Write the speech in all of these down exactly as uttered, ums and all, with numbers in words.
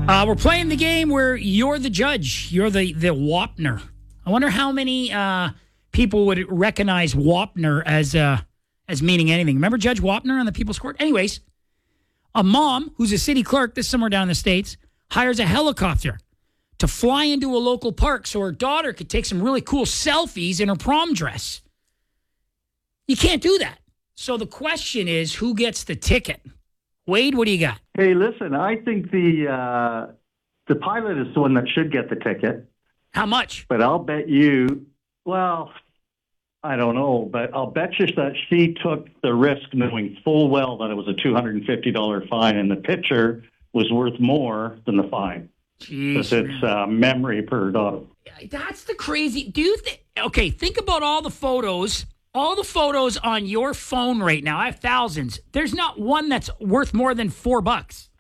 Uh, we're playing the game where you're the judge. You're the, the Wapner. I wonder how many uh, people would recognize Wapner as uh, as meaning anything. Remember Judge Wapner on the People's Court? Anyways, a mom who's a city clerk, this is somewhere down in the States, hires a helicopter to fly into a local park so her daughter could take some really cool selfies in her prom dress. You can't do that. So the question is, who gets the ticket? Wade, what do you got? Hey, listen, I think the uh, the pilot is the one that should get the ticket. How much? But I'll bet you, well, I don't know, but I'll bet you that she took the risk knowing full well that it was a two hundred fifty dollars fine, and the picture was worth more than the fine. Because it's uh, memory per daughter. That's the crazy. Do you think? Okay, think about all the photos. All the photos on your phone right now, I have thousands. There's not one that's worth more than four bucks.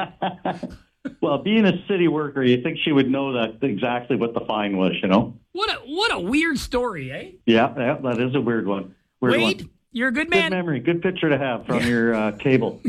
Well, being a city worker, you think she would know that exactly what the fine was, you know? What a what a weird story, eh? Yeah, yeah that is a weird one. Weird Wade, one. You're a good man. Good memory. Good picture to have from your uh, cable.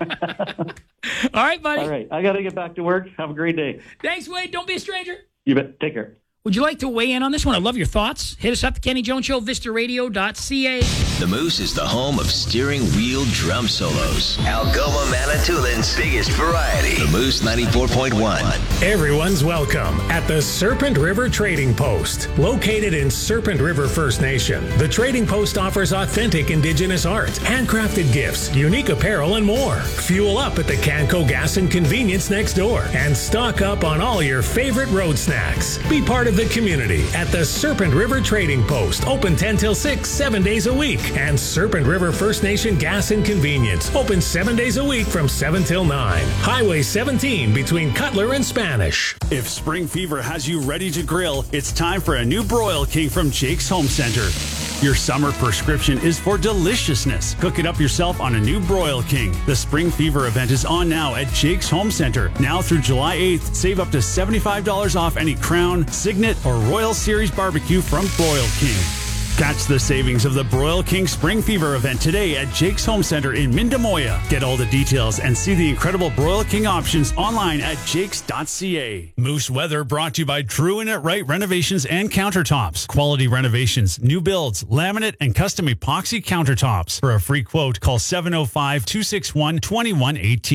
All right, buddy. All right. I got to get back to work. Have a great day. Thanks, Wade. Don't be a stranger. You bet. Take care. Would you like to weigh in on this one? I love your thoughts. Hit us up, the Kenny Jones Show, vista radio dot c a. The Moose is the home of steering wheel drum solos. Algoma Manitoulин's biggest variety. The Moose ninety-four point one. Everyone's welcome at the Serpent River Trading Post. Located in Serpent River First Nation, the Trading Post offers authentic Indigenous art, handcrafted gifts, unique apparel, and more. Fuel up at the Canco Gas and Convenience next door and stock up on all your favorite road snacks. Be part of the community at the Serpent River Trading Post, open ten till six, seven days a week. And Serpent River First Nation Gas and Convenience, open seven days a week from seven till nine. Highway seventeen between Cutler and Spanish. If spring fever has you ready to grill, it's time for a new Broil King from Jake's Home Center. Your summer prescription is for deliciousness. Cook it up yourself on a new Broil King. The Spring Fever event is on now at Jake's Home Center. Now through July eighth, save up to seventy-five dollars off any Crown, Signet, or Royal Series barbecue from Broil King. Catch the savings of the Broil King Spring Fever event today at Jake's Home Center in Mindamoya. Get all the details and see the incredible Broil King options online at jakes dot c a. Moose Weather brought to you by Drew and It Right Renovations and Countertops. Quality renovations, new builds, laminate, and custom epoxy countertops. For a free quote, call seven oh five, two six one, two one one eight.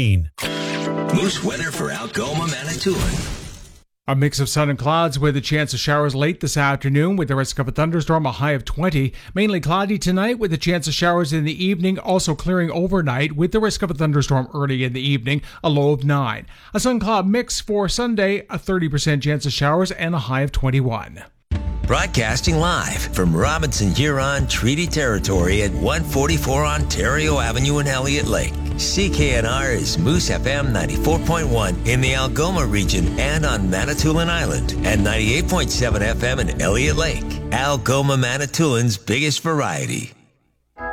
Moose Weather for Algoma Manitoulin. A mix of sun and clouds with a chance of showers late this afternoon with the risk of a thunderstorm, a high of twenty. Mainly cloudy tonight with a chance of showers in the evening, also clearing overnight with the risk of a thunderstorm early in the evening, a low of nine. A sun-cloud mix for Sunday, a thirty percent chance of showers and a high of twenty-one. Broadcasting live from Robinson Huron Treaty Territory at one forty-four Ontario Avenue in Elliott Lake. C K N R is Moose F M ninety-four point one in the Algoma region and on Manitoulin Island, and ninety-eight point seven F M in Elliott Lake. Algoma Manitoulin's biggest variety.